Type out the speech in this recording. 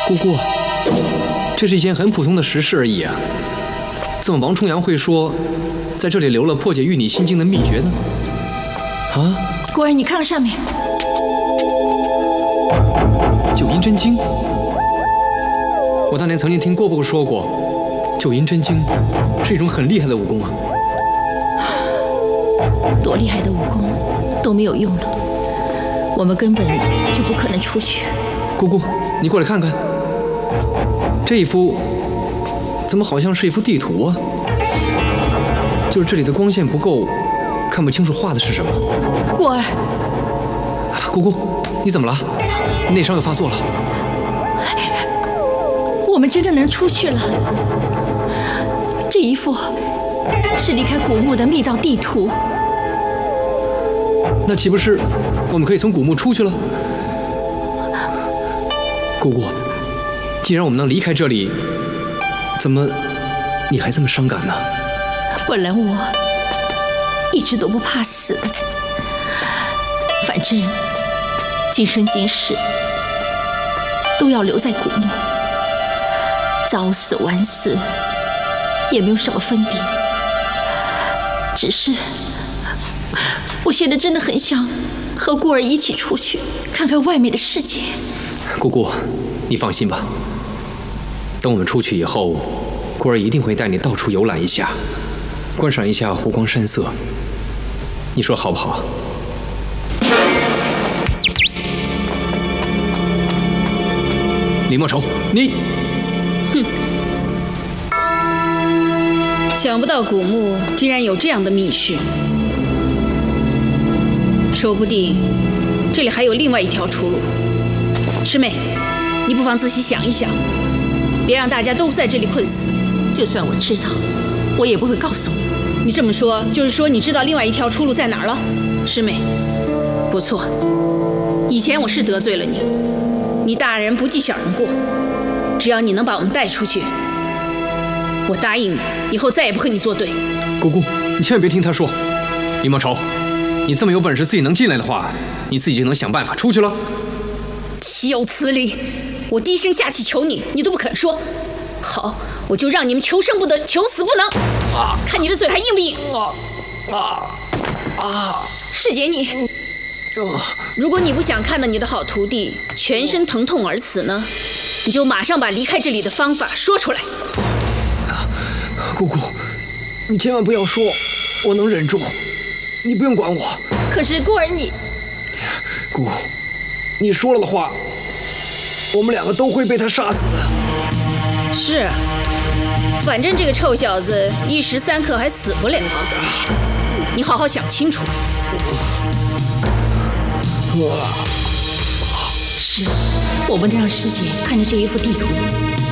姑姑，这是一件很普通的实事而已啊，怎么王重阳会说在这里留了破解玉女心经的秘诀呢？啊， 果然，你看看上面， 九阴真经。我当年曾经听过伯说过，九阴真经是一种很厉害的武功啊。 多厉害的武功都没有用了，我们根本就不可能出去。 姑姑，你过来看看，这一幅怎么好像是一幅地图啊？就是这里的光线不够，看不清楚画的是什么。 过儿， 姑姑，你怎么了？内伤又发作了。 我们真的能出去了。这一幅是离开古墓的密道地图。 那岂不是我们可以从古墓出去了？姑姑，既然我们能离开这里，怎么你还这么伤感呢？ 本来我一直都不怕死的，反正今生今世都要留在古墓，早死晚死也没有什么分别。只是我现在真的很想和孤儿一起出去看看外面的世界。 姑姑，你放心吧，等我们出去以后，孤儿一定会带你到处游览一下，观赏一下湖光山色，你说好不好？李莫愁，你， 想不到古墓竟然有这样的密室，说不定这里还有另外一条出路。师妹，你不妨仔细想一想，别让大家都在这里困死。 就算我知道，我也不会告诉你。 你这么说，就是说你知道另外一条出路在哪儿了？师妹，不错，以前我是得罪了你，你大人不计小人过，只要你能把我们带出去，我答应你，以后再也不和你作对。 姑姑，你千万别听他说。李莫愁，你这么有本事，自己能进来的话，你自己就能想办法出去了。 岂有此理！我低声下气求你，你都不肯说。好，我就让你们求生不得，求死不能。看你的嘴还硬不硬？师姐你，如果你不想看到你的好徒弟全身疼痛而死呢，你就马上把离开这里的方法说出来。 姑姑，你千万不要说，我能忍住，你不用管我。 可是孤儿你， 姑姑，你说了的话，我们两个都会被他杀死的。 是，反正这个臭小子一时三刻还死不了，你好好想清楚。 是，我们得让师姐看着这一幅地图，